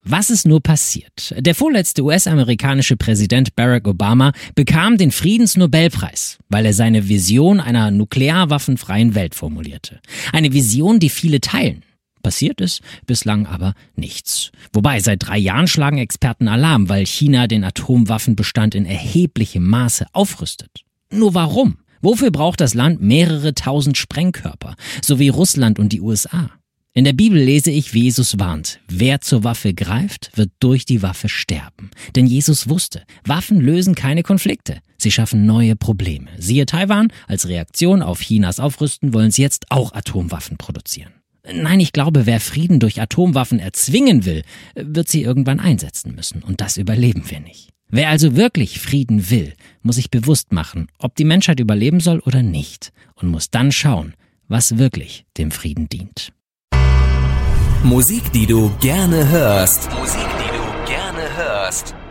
Was ist nur passiert? Der vorletzte US-amerikanische Präsident Barack Obama bekam den Friedensnobelpreis, weil er seine Vision einer nuklearwaffenfreien Welt formulierte. Eine Vision, die viele teilen. Passiert ist bislang aber nichts. Wobei, seit 3 Jahren schlagen Experten Alarm, weil China den Atomwaffenbestand in erheblichem Maße aufrüstet. Nur warum? Wofür braucht das Land mehrere tausend Sprengkörper, so wie Russland und die USA? In der Bibel lese ich, wie Jesus warnt: Wer zur Waffe greift, wird durch die Waffe sterben. Denn Jesus wusste, Waffen lösen keine Konflikte. Sie schaffen neue Probleme. Siehe Taiwan, als Reaktion auf Chinas Aufrüsten wollen sie jetzt auch Atomwaffen produzieren. Nein, ich glaube, wer Frieden durch Atomwaffen erzwingen will, wird sie irgendwann einsetzen müssen. Und das überleben wir nicht. Wer also wirklich Frieden will, muss sich bewusst machen, ob die Menschheit überleben soll oder nicht. Und muss dann schauen, was wirklich dem Frieden dient. Musik, die du gerne hörst. Musik, die du gerne hörst.